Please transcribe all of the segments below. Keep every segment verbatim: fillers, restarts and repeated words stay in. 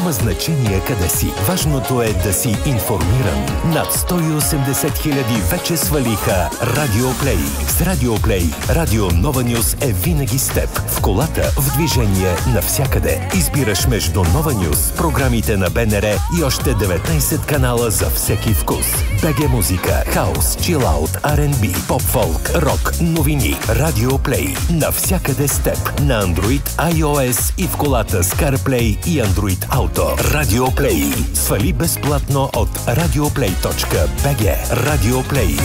Няма значение къде си. Важното е да си информиран. Над сто и осемдесет хиляди вече свалиха Радио Плей. С Радио Плей, Радио Нова Нюс е винаги с теб. В колата, в движение, навсякъде. Избираш между Нова Нюс, програмите на БНР и още деветнайсет канала за всеки вкус. БГ музика, хаус, чилаут, Ар енд Би, поп-фолк, рок, новини. Радио Плей. Навсякъде с теб. На Android, iOS и в колата с CarPlay и Android Auto. Радио Плей. Свали безплатно от радиоплей точка би джи. Радио Плей.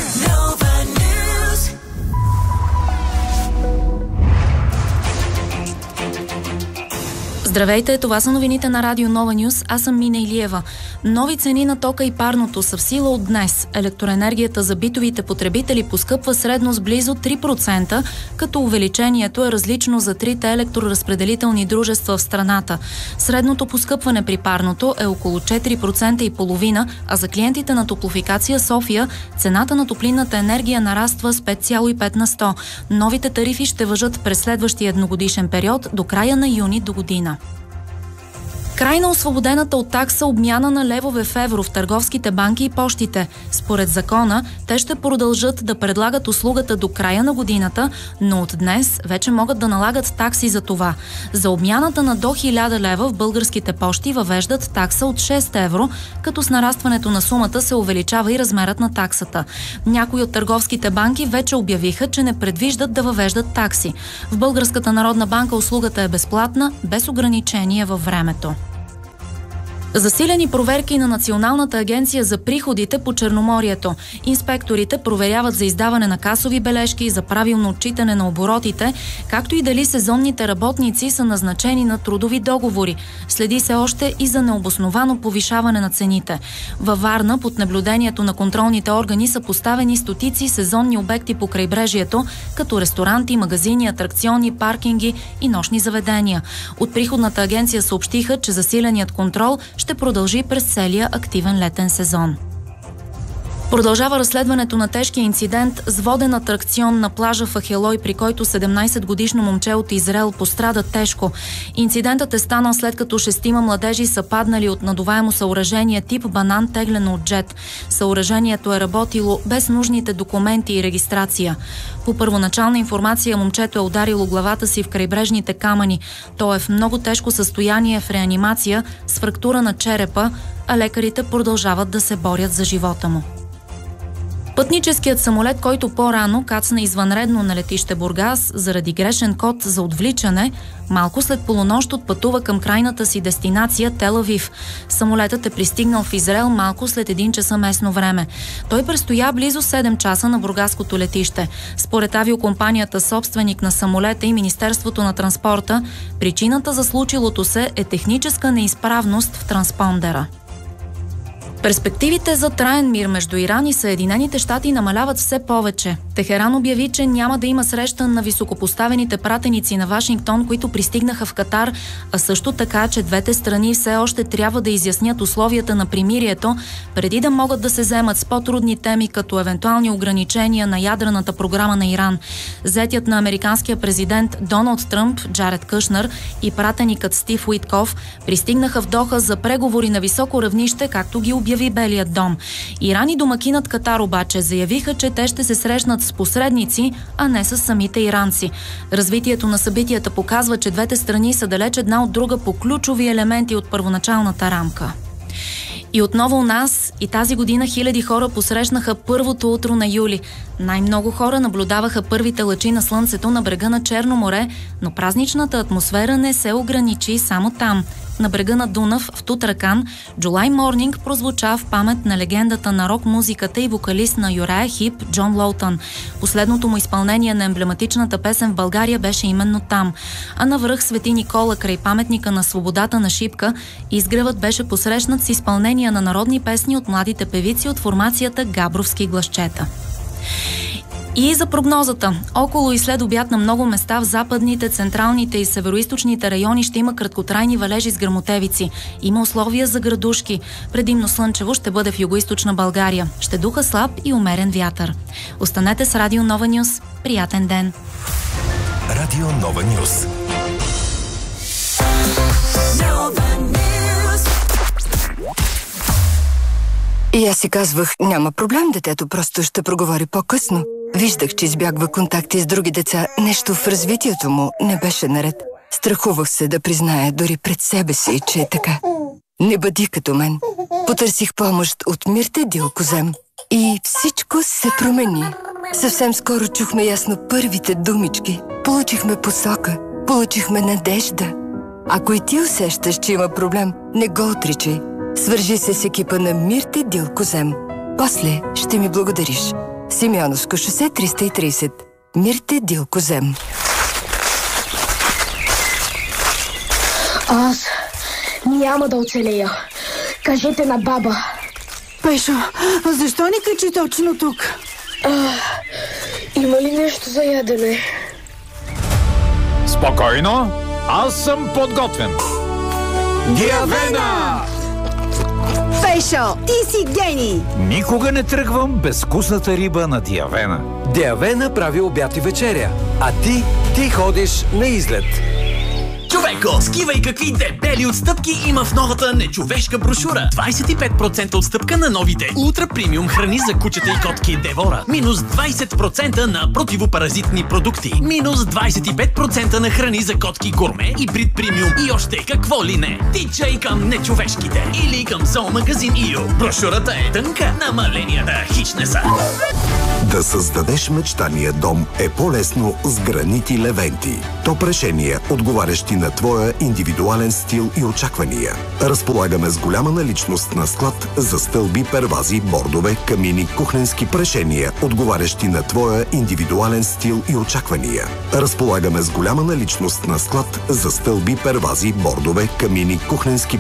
Здравейте, това са новините на Радио Нова Нюс. Аз съм Мина Илиева. Нови цени на тока и парното са в сила от днес. Електроенергията за битовите потребители поскъпва средно с близо три процента, като увеличението е различно за трите електроразпределителни дружества в страната. Средното поскъпване при парното е около четири процента и половина, а за клиентите на Топлофикация София цената на топлинната енергия нараства с пет цяло и пет на сто. Новите тарифи ще важат през следващия едногодишен период до края на юни до година. Край на освободената от такса обмяна на левове в евро в търговските банки и пощите. Според закона, те ще продължат да предлагат услугата до края на годината, но от днес вече могат да налагат такси за това. За обмяната на до хиляда лева в българските пощи въвеждат такса от шест евро, като с нарастването на сумата се увеличава и размерът на таксата. Някои от търговските банки вече обявиха, че не предвиждат да въвеждат такси. В Българската народна банка услугата е безплатна, без ограничение във времето. Засилени проверки на Националната агенция за приходите по Черноморието. Инспекторите проверяват за издаване на касови бележки, за правилно отчитане на оборотите, както и дали сезонните работници са назначени на трудови договори. Следи се още и за необосновано повишаване на цените. Във Варна под наблюдението на контролните органи са поставени стотици сезонни обекти по крайбрежието, като ресторанти, магазини, атракциони, паркинги и нощни заведения. От приходната агенция съобщиха, че засиленият контрол ще продължи през целия активен летен сезон. Продължава разследването на тежкия инцидент с воден атракцион на плажа в Ахелой, при който седемнайсетгодишно момче от Израел пострада тежко. Инцидентът е станал след като шестима младежи са паднали от надуваемо съоръжение тип банан, теглено от джет. Съоръжението е работило без нужните документи и регистрация. По първоначална информация момчето е ударило главата си в крайбрежните камъни. То е в много тежко състояние в реанимация с фрактура на черепа, а лекарите продължават да се борят за живота му. Пътническият самолет, който по-рано кацна извънредно на летище Бургас заради грешен код за отвличане, малко след полунощ отпътува към крайната си дестинация Тел Авив. Самолетът е пристигнал в Израел малко след един часа местно време. Той престоя близо седем часа на бургаското летище. Според авиокомпанията, собственик на самолета и Министерството на транспорта, причината за случилото се е техническа неизправност в транспондера. Перспективите за траен мир между Иран и Съединените щати намаляват все повече. Техеран обяви, че няма да има среща на високопоставените пратеници на Вашингтон, които пристигнаха в Катар, а също така, че двете страни все още трябва да изяснят условията на примирието, преди да могат да се вземат с по-трудни теми, като евентуални ограничения на ядрената програма на Иран. Зетят на американския президент Доналд Тръмп, Джаред Кушнер, и пратеникът Стив Уитков пристигнаха в Доха за преговори на високо равнище, както ги обяви Белият дом. Иран и домакинът Катар обаче заявиха, че те ще се срещнат с посредници, а не с самите иранци. Развитието на събитията показва, че двете страни са далеч една от друга по ключови елементи от първоначалната рамка. И отново у нас и тази година хиляди хора посрещнаха първото утро на юли. Най-много хора наблюдаваха първите лъчи на слънцето на брега на Черно море, но празничната атмосфера не се ограничи само там. На брега на Дунав в Тутракан, July Morning прозвуча в памет на легендата на рок-музиката и вокалист на Юрая Хип Джон Лоутън. Последното му изпълнение на емблематичната песен в България беше именно там. А на връх Свети Никола, край паметника на свободата на Шипка, изгревът беше посрещнат с изпълнение на народни песни от младите певици от формацията Габровски гласчета. И за прогнозата. Около и след обяд на много места в западните, централните и североизточните райони ще има краткотрайни валежи с гръмотевици. Има условия за градушки. Предимно слънчево ще бъде в югоизточна България. Ще духа слаб и умерен вятър. Останете с Радио Нова Нюс. Приятен ден! Радио Нова Нюс. Нова Нюс. И аз си казвах, няма проблем, детето просто ще проговори по-късно. Виждах, че избягва контакти с други деца. Нещо в развитието му не беше наред. Страхувах се да призная дори пред себе си, че е така. Не бъди като мен. Потърсих помощ от Мирте Дилкозем. И всичко се промени. Съвсем скоро чухме ясно първите думички. Получихме посока. Получихме надежда. Ако и ти усещаш, че има проблем, не го отричай. Свържи се с екипа на Мирте Дилкозем. После ще ми благодариш. Симеоновско шосе триста и тридесет. Мирте Дилкозем. Аз няма да оцелея. Кажете на баба. Пешо, защо ни качи точно тук? А, има ли нещо за ядене? Спокойно, аз съм подготвен. Диавена! Пешо, ти си гений! Никога не тръгвам без вкусната риба на Диавена. Диавена прави обяд и вечеря, а ти, ти ходиш на излет. Човеко, скивай какви дебели отстъпки има в новата нечовешка брошура. двадесет и пет процента отстъпка на новите ултра премиум храни за кучета и котки Девора. Минус двадесет процента на противопаразитни продукти. Минус двадесет и пет процента на храни за котки Гурме и Брит премиум и още какво ли не. Тичай към нечовешките или към зоомагазин Ио. Брошурата е тънка, намаленията хич не са. Да създадеш мечтания дом е по-лесно с гранити Левенти. Топ решения, отговарящи на твоя индивидуален стил и очаквания. Разполагаме с голяма наличност на склад за стълби, первази, бордове, камини, кухненски решения, отговарящи на твоя индивидуален стил и очаквания. Разполагаме с голяма наличност на склад за стълби, первази, бордове, камини, кухненски